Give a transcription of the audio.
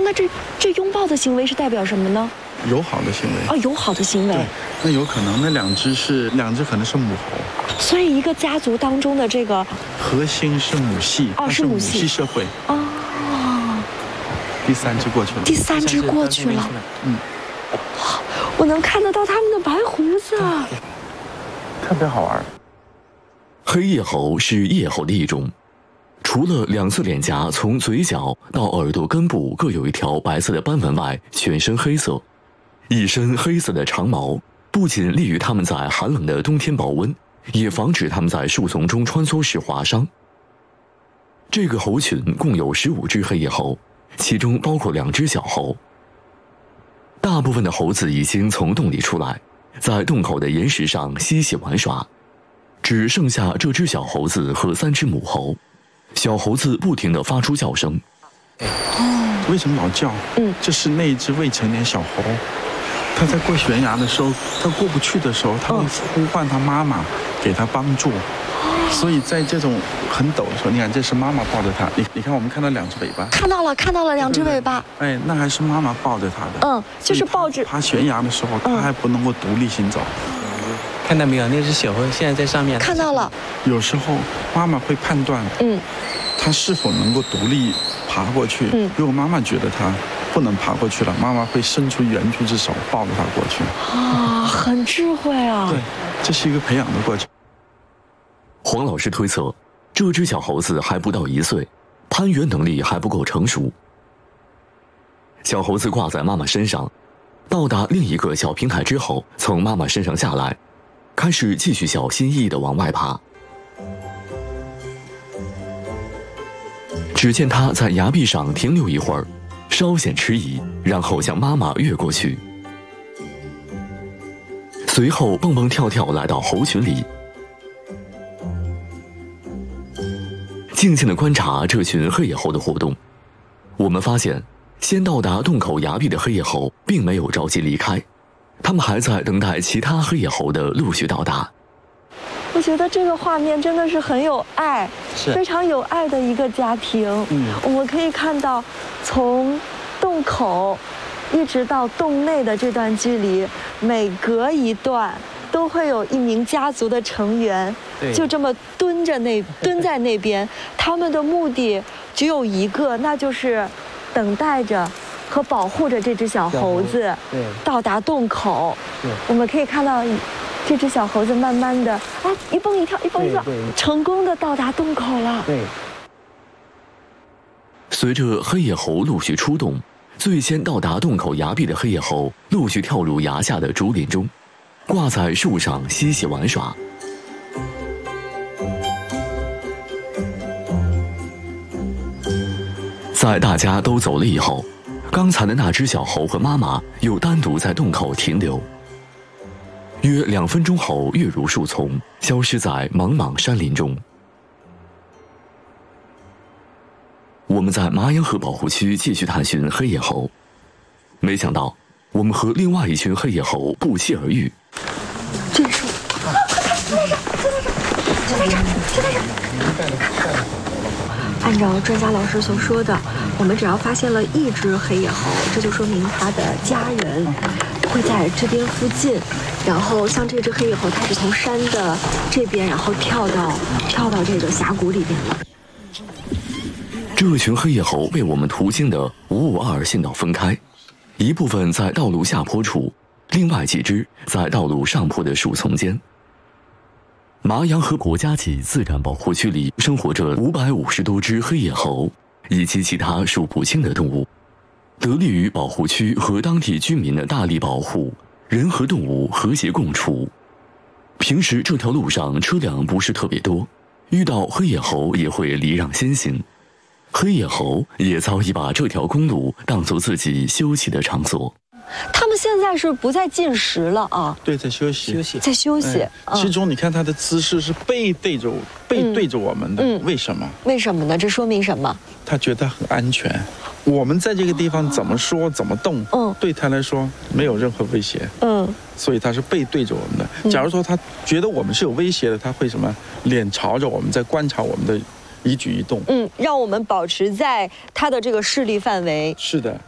那这拥抱的行为是代表什么呢？ 友好的行为哦，友好的行为。 对，那有可能那两只可能是母猴， 所以一个家族当中的这个核心是母系， 哦，是母系社会。 哦， 第3只过去了， 第3只过去了。我能看得到他们的白胡子， 特别好玩。 黑叶猴是叶猴的一种，除了2侧脸颊从嘴角到耳朵根部各有一条白色的斑纹外，全身黑色，一身黑色的长毛，不仅利于它们在寒冷的冬天保温，也防止它们在树丛中穿梭时划伤。这个猴群共有15只黑叶猴，其中包括2只小猴。大部分的猴子已经从洞里出来，在洞口的岩石上嬉戏玩耍，只剩下这只小猴子和3只母猴。小猴子不停地发出叫声。 为什么老叫？这是那只未成年小猴，它在过悬崖的时候，它过不去的时候，它会呼唤它妈妈给它帮助。所以在这种很陡的时候，你看这是妈妈抱着它，你看我们看到2只尾巴， 看到了2只尾巴。 哎，那还是妈妈抱着它的。 就是抱着。 爬悬崖的时候，它还不能够独立行走。 看到没有？那只小猴现在在上面。 看到了。 有时候妈妈会判断，它是否能够独立爬过去。如果妈妈觉得它不能爬过去了，妈妈会伸出援助之手抱着它过去。 很智慧啊。 对，这是一个培养的过程。 黄老师推测，这只小猴子还不到1岁，攀援能力还不够成熟。小猴子挂在妈妈身上，到达另一个小平台之后，从妈妈身上下来，开始继续小心翼翼地往外爬。只见它在崖壁上停留一会儿，稍显迟疑，然后向妈妈越过去，随后蹦蹦跳跳来到猴群里，静静地观察这群黑叶猴的活动。我们发现，先到达洞口崖壁的黑叶猴并没有着急离开，他们还在等待其他黑叶猴的陆续到达。 我觉得这个画面真的是很有爱，非常有爱的一个家庭。我们可以看到，从洞口一直到洞内的这段距离，每隔一段都会有一名家族的成员，就这么蹲在那边。他们的目的只有一个，那就是等待着和保护着这只小猴子到达洞口。我们可以看到这只小猴子慢慢的一蹦一跳，成功的到达洞口了。 随着黑叶猴陆续出洞，最先到达洞口崖壁的黑叶猴陆续跳入崖下的竹林中，挂在树上嬉戏玩耍。在大家都走了以后，刚才的那只小猴和妈妈又单独在洞口停留。约2分钟后，跃入树丛，消失在茫茫山林中。我们在麻阳河保护区继续探寻黑叶猴，没想到我们和另外一群黑叶猴不期而遇。 这是按照专家老师所说的，我们只要发现了1只黑叶猴，这就说明它的家人会在这边附近。然后像这只黑叶猴，它是从山的这边，然后跳到这个峡谷里边了。 这群黑叶猴被我们途经的552县道分开，一部分在道路下坡处，另外几只在道路上坡的树丛间。麻阳河国家级自然保护区里生活着550多只黑叶猴，以及其他数不清的动物，得力于保护区和当地居民的大力保护，人和动物和谐共处。平时这条路上车辆不是特别多，遇到黑叶猴也会礼让先行。黑叶猴也早已把这条公路当作自己休憩的场所。 他们现在是不再进食了啊？ 对，在休息， 在休息。 其中你看它的姿势是背对着我们的，为什么？ 为什么呢？这说明什么？ 它觉得很安全。我们在这个地方怎么说怎么动，对它来说没有任何威胁。所以它是背对着我们的。假如说它觉得我们是有威胁的，它会什么？脸朝着我们，在观察我们的一举一动。 让我们保持在它的这个视力范围。 是的。